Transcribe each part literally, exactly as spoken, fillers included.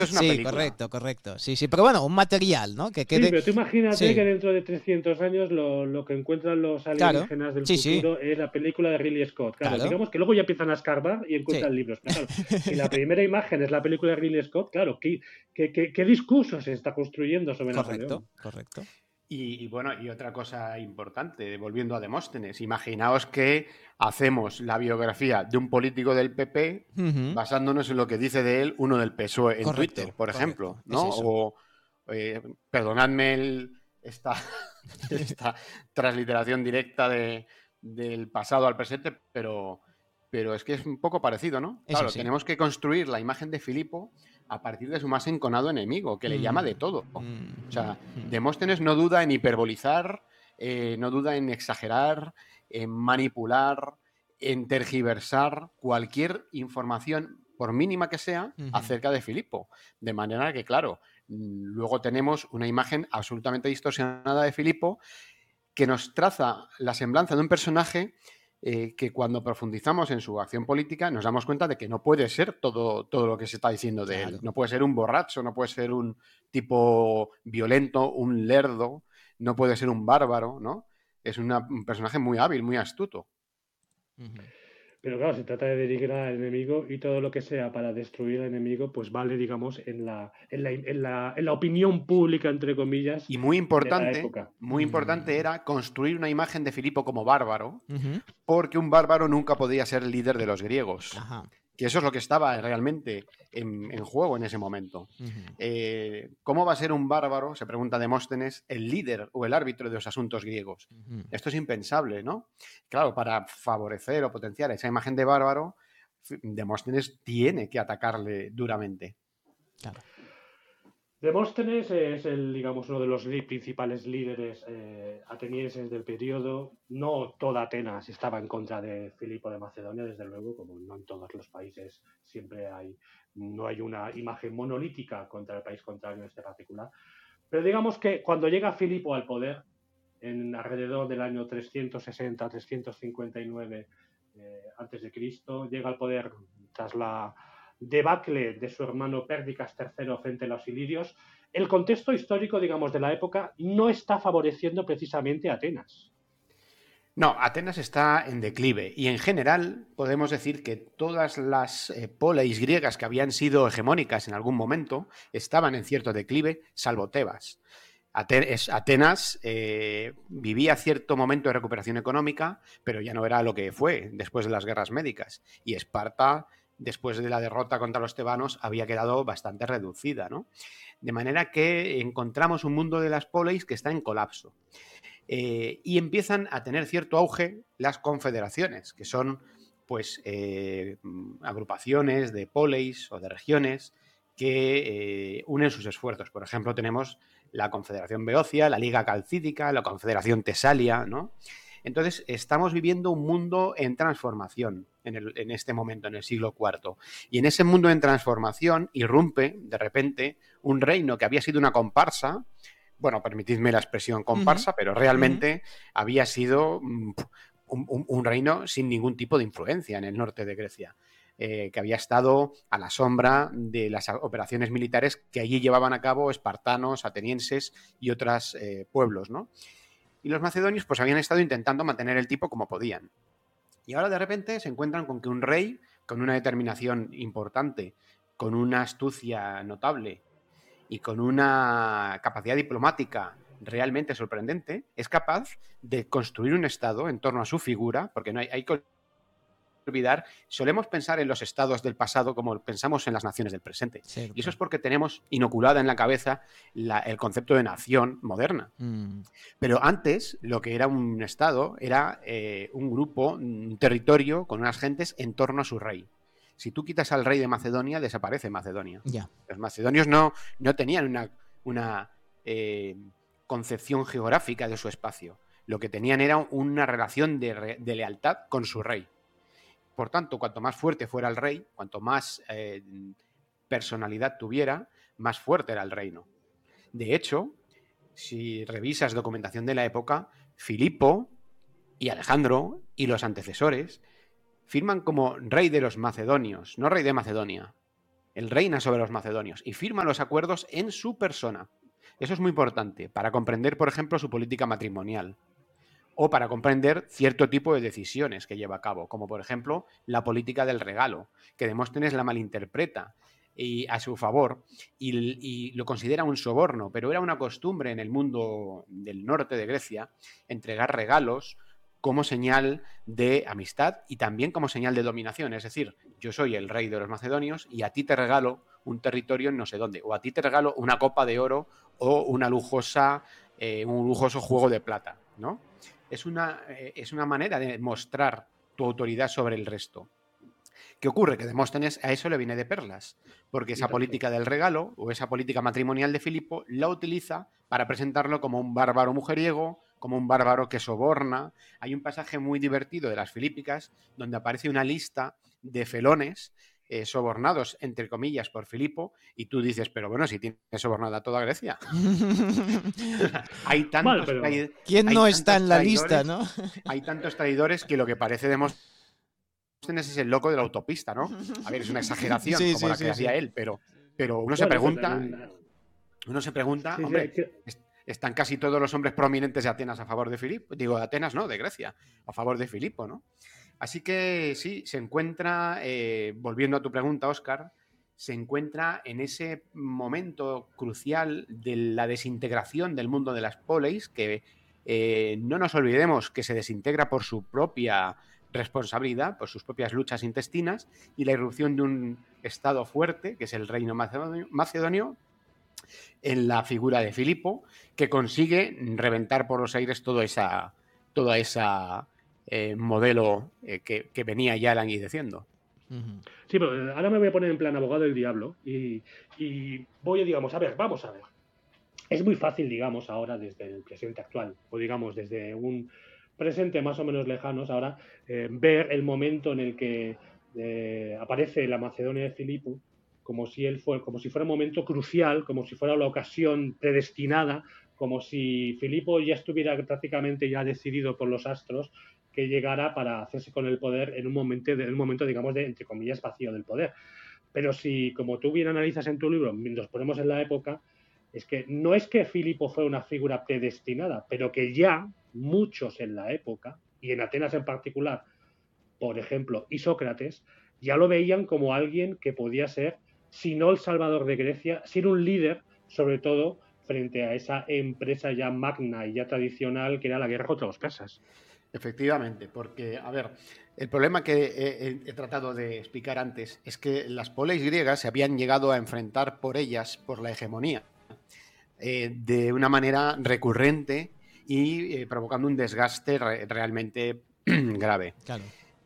es una Sí, película. correcto, correcto. Sí, sí, pero bueno, un material, ¿no? Que quede... Sí, pero tú imagínate sí. que dentro de trescientos años lo, lo que encuentran los Claro, alienígenas del sí, sí, futuro es la película de Ridley Scott. Claro, claro, digamos que luego ya empiezan a escarbar y sí. encuentran libros. Pero claro, si la primera imagen es la película de Ridley Scott, claro, ¿qué, qué, qué, qué discurso se está construyendo sobre Correcto, Napoleón? correcto. Y, y bueno, y otra cosa importante, volviendo a Demóstenes, imaginaos que hacemos la biografía de un político del P P Ujú. basándonos en lo que dice de él uno del P S O E en Correcto, Twitter, por ejemplo, correcto. Es ¿no? eso. O, eh, perdonadme el- esta, esta transliteración directa de, del pasado al presente, pero, pero es que es un poco parecido, ¿no? Es Claro, así. tenemos que construir la imagen de Filipo a partir de su más enconado enemigo, que le Mm, llama de todo. mm, O sea, mm. Demóstenes no duda en hiperbolizar, eh, no duda en exagerar, en manipular, en tergiversar cualquier información, por mínima que sea, Ujú. acerca de Filipo. De manera que, claro, luego tenemos una imagen absolutamente distorsionada de Filipo que nos traza la semblanza de un personaje eh, que cuando profundizamos en su acción política nos damos cuenta de que no puede ser todo, todo lo que se está diciendo de Claro. él. No puede ser un borracho, no puede ser un tipo violento, un lerdo, no puede ser un bárbaro, ¿no? Es una, un personaje muy hábil, muy astuto. Ujú. Pero claro, se trata de denigrar al enemigo y todo lo que sea para destruir al enemigo, pues vale, digamos, en la, en la, en la, en la opinión pública, entre comillas, Y muy de la importante, época. muy importante Mm. era construir una imagen de Filipo como bárbaro, Ujú. porque un bárbaro nunca podía ser líder de los griegos. Ajá. Que eso es lo que estaba realmente en, en juego en ese momento. Ujú. Eh, ¿Cómo va a ser un bárbaro, se pregunta Demóstenes, el líder o el árbitro de los asuntos griegos? Ujú. Esto es impensable, ¿no? Claro, para favorecer o potenciar esa imagen de bárbaro, Demóstenes tiene que atacarle duramente. Claro. Demóstenes es el, digamos, uno de los li- principales líderes eh, atenienses del periodo. No toda Atenas estaba en contra de Filipo de Macedonia, desde luego, como no en todos los países siempre hay, no hay una imagen monolítica contra el país contrario en este particular. Pero digamos que cuando llega Filipo al poder, en alrededor del año trescientos sesenta a trescientos cincuenta y nueve eh, antes de Cristo, llega al poder tras la debacle de su hermano Pérdicas tercero frente a los ilirios. El contexto histórico, digamos, de la época no está favoreciendo precisamente a Atenas. No, Atenas está en declive y en general podemos decir que todas las eh, poleis griegas que habían sido hegemónicas en algún momento estaban en cierto declive, salvo Tebas. Atenas eh, vivía cierto momento de recuperación económica, pero ya no era lo que fue después de las guerras médicas. Y Esparta, después de la derrota contra los tebanos, había quedado bastante reducida, ¿no? De manera que encontramos un mundo de las poleis que está en colapso. Eh, y empiezan a tener cierto auge las confederaciones, que son pues eh, agrupaciones de poleis o de regiones que eh, unen sus esfuerzos. Por ejemplo, tenemos la Confederación Beocia, la Liga Calcídica, la Confederación Tesalia, ¿no? Entonces, estamos viviendo un mundo en transformación en, el, en este momento, en el siglo cuarto. Y en ese mundo en transformación irrumpe, de repente, un reino que había sido una comparsa. Bueno, permitidme la expresión comparsa, Ujú. pero realmente uh-huh. había sido un, un, un reino sin ningún tipo de influencia en el norte de Grecia. Eh, que había estado a la sombra de las operaciones militares que allí llevaban a cabo espartanos, atenienses y otros eh, pueblos, ¿no? Y los macedonios pues habían estado intentando mantener el tipo como podían. Y ahora de repente se encuentran con que un rey, con una determinación importante, con una astucia notable y con una capacidad diplomática realmente sorprendente, es capaz de construir un estado en torno a su figura, porque no hay, hay que olvidar, solemos pensar en los estados del pasado como pensamos en las naciones del presente. Cierto. Y eso es porque tenemos inoculada en la cabeza la, el concepto de nación moderna. Mm. Pero antes, lo que era un estado era eh, un grupo, un territorio con unas gentes en torno a su rey. Si tú quitas al rey de Macedonia, desaparece Macedonia. Yeah. Los macedonios no, no tenían una, una eh, concepción geográfica de su espacio. Lo que tenían era una relación de, de lealtad con su rey. Por tanto, cuanto más fuerte fuera el rey, cuanto más eh, personalidad tuviera, más fuerte era el reino. De hecho, si revisas documentación de la época, Filipo y Alejandro y los antecesores firman como rey de los macedonios, no rey de Macedonia. Él reina sobre los macedonios y firma los acuerdos en su persona. Eso es muy importante para comprender, por ejemplo, su política matrimonial o para comprender cierto tipo de decisiones que lleva a cabo, como por ejemplo la política del regalo, que Demóstenes la malinterpreta y a su favor y, y lo considera un soborno, pero era una costumbre en el mundo del norte de Grecia entregar regalos como señal de amistad y también como señal de dominación. Es decir, yo soy el rey de los macedonios y a ti te regalo un territorio en no sé dónde, o a ti te regalo una copa de oro o una lujosa, eh, un lujoso juego de plata, ¿no? Es una, eh, es una manera de mostrar tu autoridad sobre el resto. ¿Qué ocurre? Que Demóstenes a eso le viene de perlas, porque esa política del regalo o esa política matrimonial de Filipo la utiliza para presentarlo como un bárbaro mujeriego, como un bárbaro que soborna. Hay un pasaje muy divertido de las Filípicas donde aparece una lista de felones eh, sobornados, entre comillas, por Filipo, y tú dices, pero bueno, si tiene sobornada toda Grecia. Hay tantos, Bueno, pero... traid- ¿Quién hay no tantos está en la traidores, lista, no? Hay tantos traidores que lo que parece Demóstenes es el loco de la autopista, ¿no? A ver, es una exageración Sí, como sí, la sí, que hacía sí. él, pero, pero uno se Bueno, pero pregunta, también... uno se pregunta, Sí, sí, hombre, que- est- están casi todos los hombres prominentes de Atenas a favor de Filipo, digo, de Atenas no, de Grecia, a favor de Filipo, ¿no? Así que sí, se encuentra, eh, volviendo a tu pregunta, Óscar, se encuentra en ese momento crucial de la desintegración del mundo de las poleis, que eh, no nos olvidemos que se desintegra por su propia responsabilidad, por sus propias luchas intestinas, y la irrupción de un estado fuerte, que es el reino macedonio, macedonio en la figura de Filipo, que consigue reventar por los aires toda esa, toda esa eh, modelo eh, que, que venía ya languideciendo. Ujú. Sí, pero ahora me voy a poner en plan abogado del diablo y, y voy, digamos, a ver, vamos a ver. Es muy fácil, digamos, ahora desde el presente actual, o digamos desde un presente más o menos lejanos, ahora eh, ver el momento en el que eh, aparece la Macedonia de Filipo como si él fue, como si fuera un momento crucial, como si fuera la ocasión predestinada, como si Filipo ya estuviera prácticamente ya decidido por los astros que llegara para hacerse con el poder en un momento, en un momento digamos, de, entre comillas, vacío del poder. Pero si, como tú bien analizas en tu libro, nos ponemos en la época, es que no es que Filipo fue una figura predestinada, pero que ya muchos en la época, y en Atenas en particular, por ejemplo, y Sócrates, ya lo veían como alguien que podía ser, si no el salvador de Grecia, ser un líder, sobre todo frente a esa empresa ya magna y ya tradicional que era la guerra contra los persas. Efectivamente, porque, a ver, el problema que he, he- he tratado de explicar antes es que las poleis griegas se habían llegado a enfrentar por ellas, por la hegemonía, eh, de una manera recurrente y eh, provocando un desgaste re- realmente grave. Claro.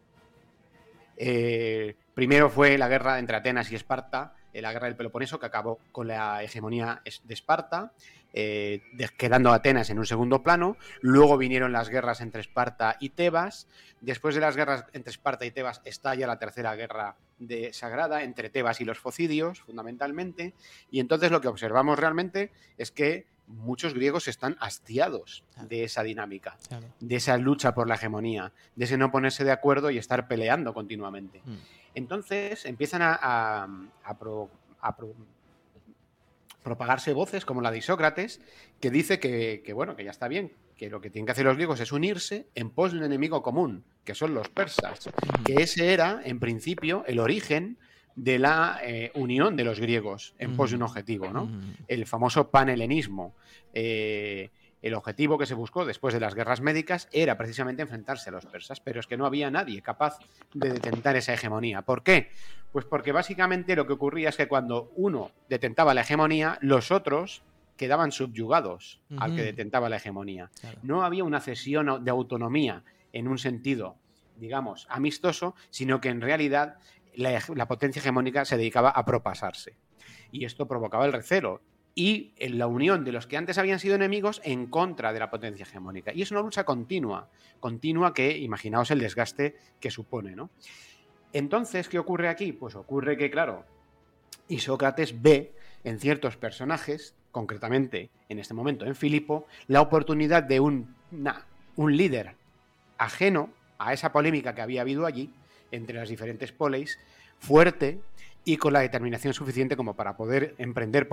Eh, primero fue la guerra entre Atenas y Esparta, eh, la guerra del Peloponeso, que acabó con la hegemonía de Esparta, eh, de, quedando Atenas en un segundo plano. Luego vinieron las guerras entre Esparta y Tebas. Después de las guerras entre Esparta y Tebas estalla la tercera guerra de sagrada entre Tebas y los focidios, fundamentalmente. Y entonces lo que observamos realmente es que muchos griegos están hastiados de esa dinámica, Claro. de esa lucha por la hegemonía, de ese no ponerse de acuerdo y estar peleando continuamente. Mm. Entonces empiezan a, a, a, pro, a pro, propagarse voces como la de Isócrates, que dice que, que, bueno, que ya está bien, que lo que tienen que hacer los griegos es unirse en pos de un enemigo común, que son los persas, que ese era, en principio, el origen de la eh, unión de los griegos en pos de un objetivo, ¿no? El famoso panhelenismo. Eh, el objetivo que se buscó después de las guerras médicas era precisamente enfrentarse a los persas, pero es que no había nadie capaz de detentar esa hegemonía. ¿Por qué? Pues porque básicamente lo que ocurría es que cuando uno detentaba la hegemonía, los otros quedaban subyugados uh-huh. al que detentaba la hegemonía. Claro. No había una cesión de autonomía en un sentido, digamos, amistoso, sino que en realidad la, la potencia hegemónica se dedicaba a propasarse. Y esto provocaba el recelo y en la unión de los que antes habían sido enemigos en contra de la potencia hegemónica. Y es una lucha continua, continua que, imaginaos el desgaste que supone, ¿no? Entonces, ¿qué ocurre aquí? Pues ocurre que, claro, Isócrates ve en ciertos personajes, concretamente en este momento en Filipo, la oportunidad de un, una, un líder ajeno a esa polémica que había habido allí entre las diferentes poleis, fuerte, y con la determinación suficiente como para poder emprender